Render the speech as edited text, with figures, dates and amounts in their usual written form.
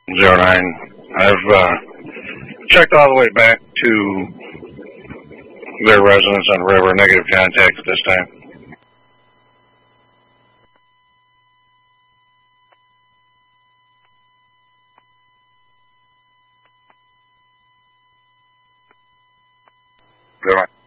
09. I've checked all the way back to their residence on River, negative contact at this time. Good one.